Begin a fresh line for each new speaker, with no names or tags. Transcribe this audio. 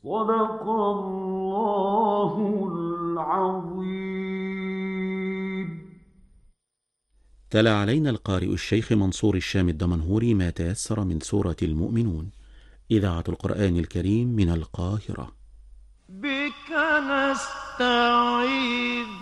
صدق الله العظيم.
تلا علينا القارئ الشيخ منصور الشام الدمنهوري ما تيسر من سورة المؤمنون، إذاعة القرآن الكريم من القاهرة.
بك نستعيذ